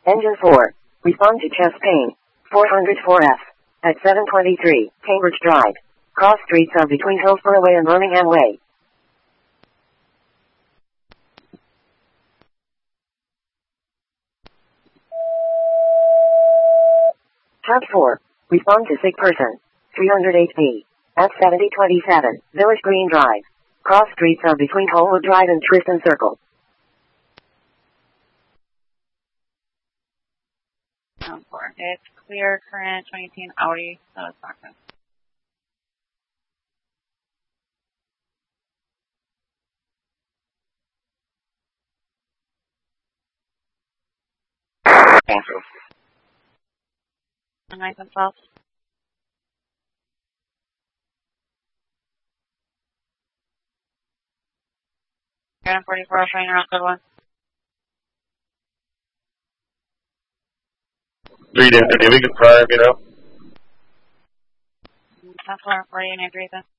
Engine 4. Respond to chest pain. 404F. At 723, Cambridge Drive. Cross streets are between Hillsborough Way and Birmingham Way. Tab 4. Respond to sick person. 308B. At 7027, Village Green Drive. Cross streets are between Holwood Drive and Tristan Circle. It's clear, current 2018 Audi, so it's not good. Also. Nice and soft. Grand 44, showing around good one. 3 Denver, we can fire, you know. That's 440, you need reason.